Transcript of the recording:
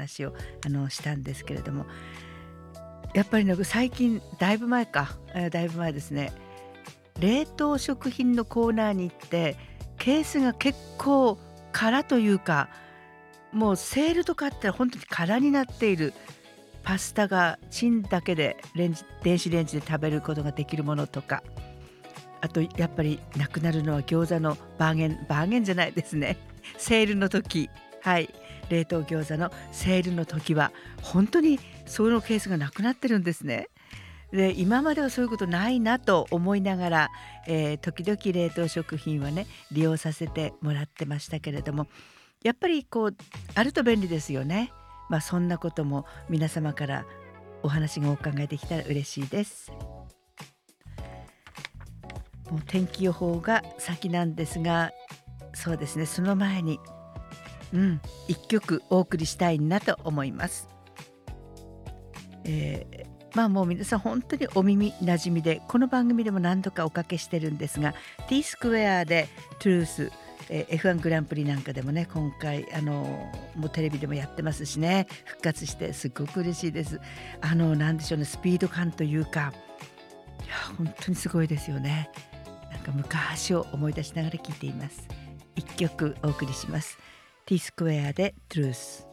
話をしたんですけれども、やっぱりね、最近だいぶ前か、だいぶ前ですね、冷凍食品のコーナーに行って、ケースが結構空というか、もうセールとかあったら本当に空になっているパスタがチンだけで電子レンジで食べることができるものとか、あとやっぱりなくなるのは餃子のバーゲンじゃないですね。セールの時、はい、冷凍餃子のセールの時は本当にそのケースがなくなってるんですね。で、今まではそういうことないなと思いながら、時々冷凍食品はね、利用させてもらってましたけれども、やっぱりこうあると便利ですよね。そんなことも皆様からお話がお伺いできたら嬉しいです。もう天気予報が先なんですが、そうですね、その前に、一曲お送りしたいなと思います。もう皆さん本当にお耳馴染みで、この番組でも何度かおかけしてるんですが、 T スクエアでトゥルース、F1 グランプリなんかでもね、今回もうテレビでもやってますしね、復活してすごく嬉しいです。なんでしょうね、スピード感というか、いや本当にすごいですよね。なんか昔を思い出しながら聴いています。一曲お送りします。 T スクエアでトゥルース。